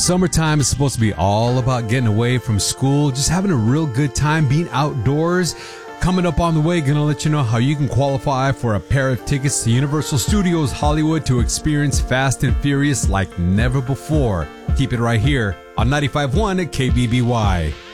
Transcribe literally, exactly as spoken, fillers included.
Summertime is supposed to be all about getting away from school, just having a real good time being outdoors. Coming up on the way, gonna let you know how you can qualify for a pair of tickets to Universal Studios Hollywood to experience Fast and Furious like never before. Keep it right here on ninety-five point one K B B Y.